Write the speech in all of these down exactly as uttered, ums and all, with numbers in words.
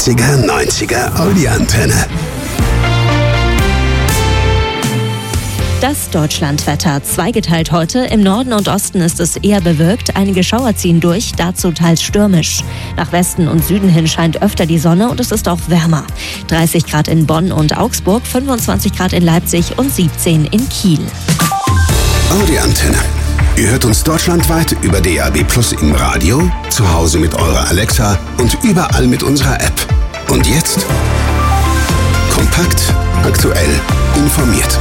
achtziger, neunziger Audi-Antenne. Das Deutschlandwetter. Zweigeteilt heute. Im Norden und Osten ist es eher bewölkt. Einige Schauer ziehen durch, dazu teils stürmisch. Nach Westen und Süden hin scheint öfter die Sonne und es ist auch wärmer. dreißig Grad in Bonn und Augsburg, fünfundzwanzig Grad in Leipzig und siebzehn in Kiel. Audi-Antenne. Ihr hört uns deutschlandweit über D A B Plus im Radio, zu Hause mit eurer Alexa und überall mit unserer App. Und jetzt kompakt, aktuell, informiert.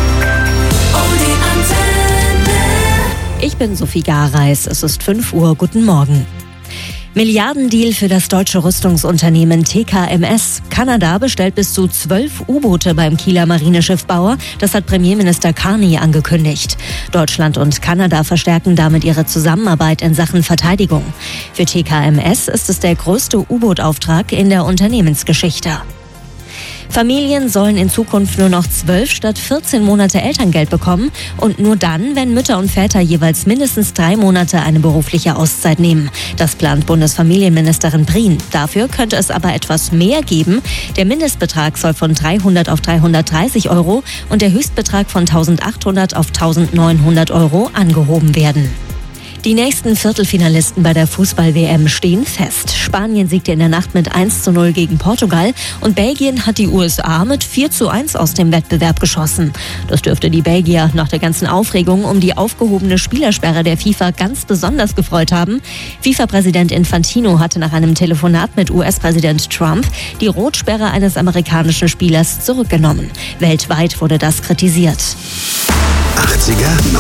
Ich bin Sophie Gareis. Es ist fünf Uhr. Guten Morgen. Milliardendeal für das deutsche Rüstungsunternehmen T K M S. Kanada bestellt bis zu zwölf U-Boote beim Kieler Marineschiffbauer. Das hat Premierminister Carney angekündigt. Deutschland und Kanada verstärken damit ihre Zusammenarbeit in Sachen Verteidigung. Für T K M S ist es der größte U-Boot-Auftrag in der Unternehmensgeschichte. Familien sollen in Zukunft nur noch zwölf statt vierzehn Monate Elterngeld bekommen und nur dann, wenn Mütter und Väter jeweils mindestens drei Monate eine berufliche Auszeit nehmen. Das plant Bundesfamilienministerin Prien. Dafür könnte es aber etwas mehr geben. Der Mindestbetrag soll von dreihundert auf dreihundertdreißig Euro und der Höchstbetrag von eintausendachthundert auf eintausendneunhundert Euro angehoben werden. Die nächsten Viertelfinalisten bei der Fußball-W M stehen fest. Spanien siegte in der Nacht mit eins zu null gegen Portugal und Belgien hat die U S A mit vier zu eins aus dem Wettbewerb geschossen. Das dürfte die Belgier nach der ganzen Aufregung um die aufgehobene Spielersperre der FIFA ganz besonders gefreut haben. FIFA-Präsident Infantino hatte nach einem Telefonat mit U S-Präsident Trump die Rotsperre eines amerikanischen Spielers zurückgenommen. Weltweit wurde das kritisiert. achtziger